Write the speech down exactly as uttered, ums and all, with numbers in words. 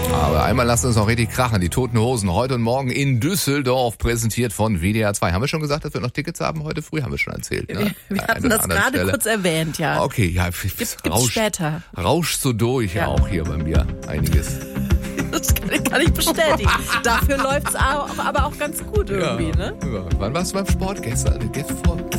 Aber einmal lassen wir es noch richtig krachen. Die Toten Hosen heute und morgen in Düsseldorf, präsentiert von W D R zwei. Haben wir schon gesagt, dass wir noch Tickets haben heute früh? Haben wir schon erzählt, ne? Wir hatten das gerade Stelle. kurz erwähnt, ja. Okay, ja. Gibt, gibt's rausch, später. Rauscht so durch, ja. auch hier bei mir einiges. Das kann ich, kann ich bestätigen. Dafür läuft's aber auch ganz gut irgendwie, ja. ne? Ja. Wann warst du beim Sport gestern? Gestern vor